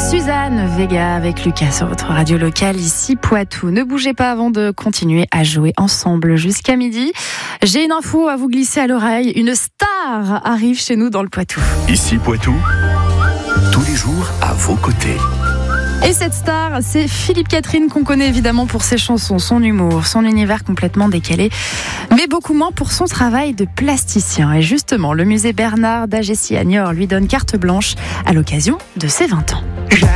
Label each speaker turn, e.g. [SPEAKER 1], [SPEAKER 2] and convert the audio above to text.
[SPEAKER 1] Suzanne Vega avec Lucas sur votre radio locale ici Poitou. Ne bougez pas avant de continuer à jouer ensemble jusqu'à midi. J'ai une info à vous glisser à l'oreille. Une star arrive chez nous dans le Poitou.
[SPEAKER 2] Ici Poitou, tous les jours à vos côtés.
[SPEAKER 1] Et cette star, c'est Philippe Catherine, qu'on connaît évidemment pour ses chansons, son humour, son univers complètement décalé, mais beaucoup moins pour son travail de plasticien. Et justement, le musée Bernard d'Agessi à Niort lui donne carte blanche à l'occasion de ses 20 ans.